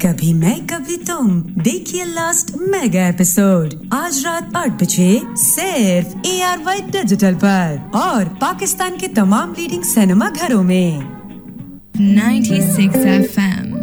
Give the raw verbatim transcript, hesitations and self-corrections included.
कभी मैं कभी तुम देखिए लास्ट मेगा एपिसोड आज रात आठ बजे सिर्फ ए आर वाई डिजिटल पर और पाकिस्तान के तमाम लीडिंग सिनेमा घरों में ninety-six F M